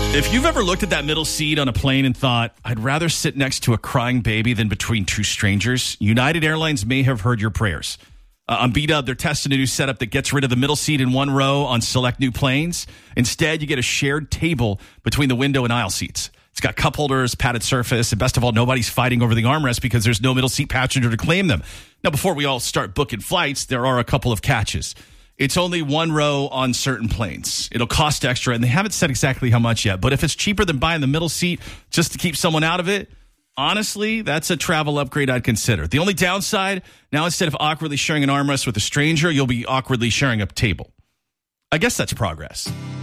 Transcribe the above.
If you've ever looked at that middle seat on a plane and thought, I'd rather sit next to a crying baby than between two strangers, United Airlines may have heard your prayers. On B-Dub, they're testing a new setup that gets rid of the middle seat in one row on select new planes. Instead, you get a shared table between the window and aisle seats. It's got cup holders, padded surface, and best of all, nobody's fighting over the armrest because there's no middle seat passenger to claim them. Now, before we all start booking flights, there are a couple of catches. It's only one row on certain planes. It'll cost extra, and they haven't said exactly how much yet. But if it's cheaper than buying the middle seat just to keep someone out of it, honestly, that's a travel upgrade I'd consider. The only downside, now instead of awkwardly sharing an armrest with a stranger, you'll be awkwardly sharing a table. I guess that's progress.